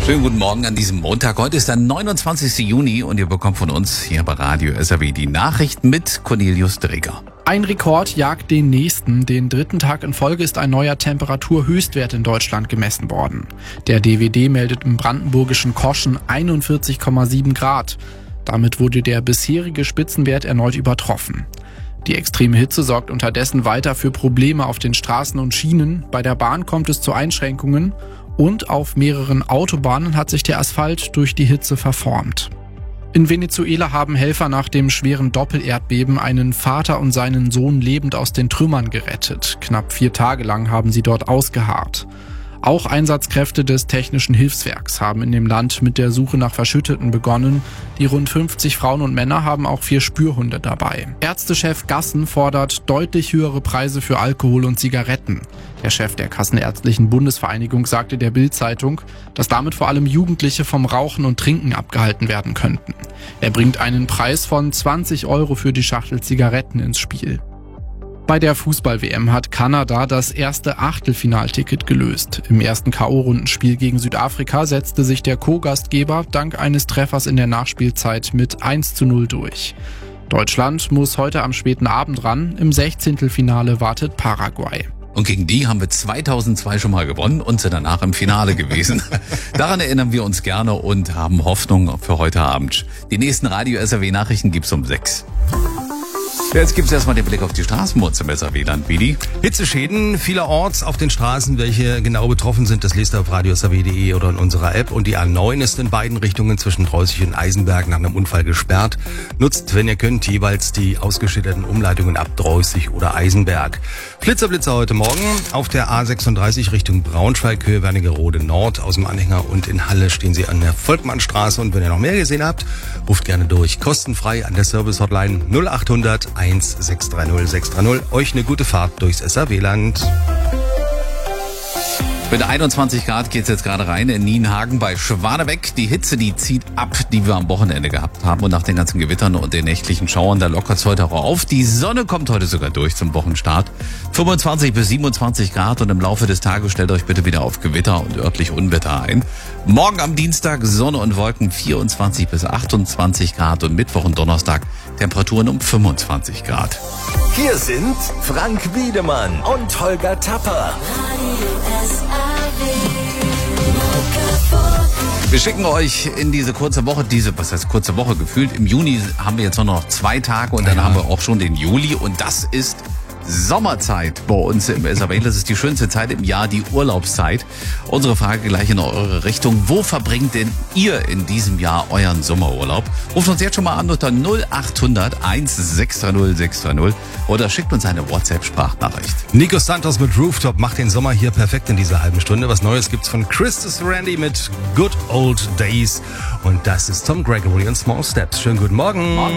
Schönen guten Morgen an diesem Montag. Heute ist der 29. Juni und ihr bekommt von uns hier bei Radio SAW die Nachrichten mit Cornelius Dreger. Ein Rekord jagt den nächsten. Den dritten Tag in Folge ist ein neuer Temperaturhöchstwert in Deutschland gemessen worden. Der DWD meldet im brandenburgischen Koschen 41,7 Grad. Damit wurde der bisherige Spitzenwert erneut übertroffen. Die extreme Hitze sorgt unterdessen weiter für Probleme auf den Straßen und Schienen. Bei der Bahn kommt es zu Einschränkungen und auf mehreren Autobahnen hat sich der Asphalt durch die Hitze verformt. In Venezuela haben Helfer nach dem schweren Doppelerdbeben einen Vater und seinen Sohn lebend aus den Trümmern gerettet. Knapp 4 Tage lang haben sie dort ausgeharrt. Auch Einsatzkräfte des Technischen Hilfswerks haben in dem Land mit der Suche nach Verschütteten begonnen. Die rund 50 Frauen und Männer haben auch 4 Spürhunde dabei. Ärztechef Gassen fordert deutlich höhere Preise für Alkohol und Zigaretten. Der Chef der Kassenärztlichen Bundesvereinigung sagte der Bild-Zeitung, dass damit vor allem Jugendliche vom Rauchen und Trinken abgehalten werden könnten. Er bringt einen Preis von 20 € für die Schachtel Zigaretten ins Spiel. Bei der Fußball-WM hat Kanada das erste Achtelfinalticket gelöst. Im ersten K.O.-Rundenspiel gegen Südafrika setzte sich der Co-Gastgeber dank eines Treffers in der Nachspielzeit mit 1:0 durch. Deutschland muss heute am späten Abend ran. Im 16. Finale wartet Paraguay. Und gegen die haben wir 2002 schon mal gewonnen und sind danach im Finale gewesen. Daran erinnern wir uns gerne und haben Hoffnung für heute Abend. Die nächsten Radio SAW Nachrichten gibt's um 6. Jetzt gibt's erstmal den Blick auf die Straßenmods im SAW-Land, Bidi. Hitzeschäden vielerorts auf den Straßen. Welche genau betroffen sind, das lest ihr auf radiosaw.de oder in unserer App. Und die A9 ist in beiden Richtungen zwischen Dreußig und Eisenberg nach einem Unfall gesperrt. Nutzt, wenn ihr könnt, jeweils die ausgeschilderten Umleitungen ab Dreußig oder Eisenberg. Blitzer heute Morgen auf der A36 Richtung Braunschweig, Höhe Wernigerode Nord aus dem Anhänger, und in Halle stehen sie an der Volkmannstraße. Und wenn ihr noch mehr gesehen habt, ruft gerne durch. Kostenfrei an der Service-Hotline 0800 1630 630. Euch eine gute Fahrt durchs SAW-Land. Mit 21 Grad geht's jetzt gerade rein in Nienhagen bei Schwanebeck. Die Hitze, die zieht ab, die wir am Wochenende gehabt haben. Und nach den ganzen Gewittern und den nächtlichen Schauern, da lockert's heute auch auf. Die Sonne kommt heute sogar durch zum Wochenstart. 25 bis 27 Grad und im Laufe des Tages stellt euch bitte wieder auf Gewitter und örtlich Unwetter ein. Morgen am Dienstag Sonne und Wolken 24 bis 28 Grad und Mittwoch und Donnerstag Temperaturen um 25 Grad. Hier sind Frank Wiedemann und Holger Tapper. Wir schicken euch in diese kurze Woche, was heißt kurze Woche gefühlt, im Juni haben wir jetzt nur noch 2 Tage und dann haben wir auch schon den Juli und das ist Sommerzeit bei uns im SAW. Das ist die schönste Zeit im Jahr, die Urlaubszeit. Unsere Frage gleich in eure Richtung. Wo verbringt denn ihr in diesem Jahr euren Sommerurlaub? Ruft uns jetzt schon mal an unter 0800 1630 630 oder schickt uns eine WhatsApp-Sprachnachricht. Nico Santos mit Rooftop macht den Sommer hier perfekt in dieser halben Stunde. Was Neues gibt's von Christus Randy mit Good Old Days. Und das ist Tom Gregory und Small Steps. Schönen guten Morgen.